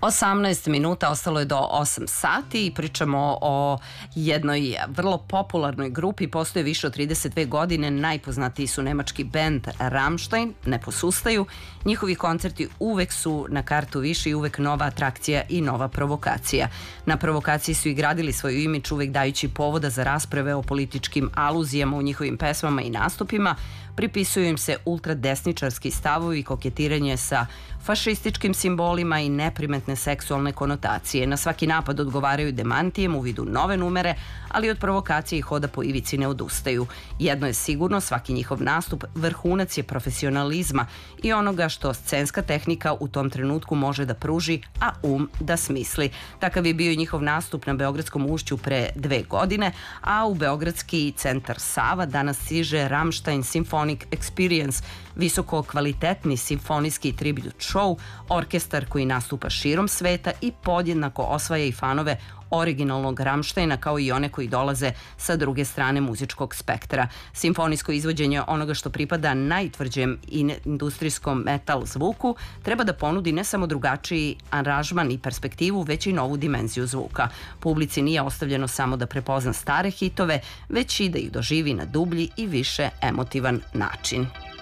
18 minuta, ostalo je do 8 sati i pričamo o jednoj vrlo popularnoj grupi. Postoje više od 32 godine, najpoznatiji su nemački bend Rammstein, ne posustaju. Njihovi koncerti uvek su na kartu više i uvek nova atrakcija i nova provokacija. Na provokaciji su i gradili svoju imidž, uvek dajući povoda za rasprave o političkim aluzijama u njihovim pesmama i nastupima. Pripisuju im se ultradesničarski stavovi i koketiranje sa fašističkim simbolima i neprimetne seksualne konotacije. Na svaki napad odgovaraju demantijem u vidu nove numere, ali od provokacije i hoda po ivici ne odustaju. Jedno je sigurno, svaki njihov nastup vrhunac je profesionalizma i onoga što scenska tehnika u tom trenutku može da pruži, a da smisli. Takav je bio i njihov nastup na Beogradskom ušću pre 2 godine, a u Beogradski centar Sava danas stiže Rammstein Symphonic Experience, visoko kvalitetni simfonijski tribute show, orkestar koji nastupa širom sveta i podjednako osvaja i fanove originalnog Rammsteina kao i one koji dolaze sa druge strane muzičkog spektra. Simfonijsko izvođenje onoga što pripada najtvrđem industrijskom metal zvuku treba da ponudi ne samo drugačiji aranžman i perspektivu, već i novu dimenziju zvuka. Publici nije ostavljeno samo da prepozna stare hitove, već i da ih doživi na dublji i više emotivan način.